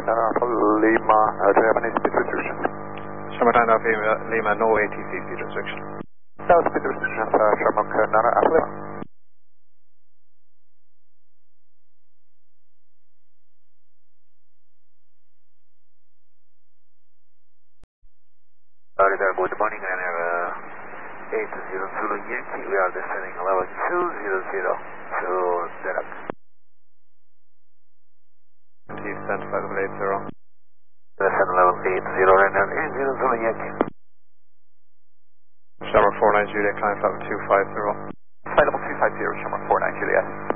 Alpha Lima, do you have any speed restriction? Shamrock Alpha Lima, no ATC speed restriction. No speed restriction, Shamrock Alpha Lima. Good morning, Ryanair 80 Zulu Yankee, we are descending level 200 to Derac. Descent level 80. Descend level 80, Ryanair 80 Zulu Yankee. Shamrock 49 Juliet, climb level 250. Flight level 250, Shamrock 49 Juliet.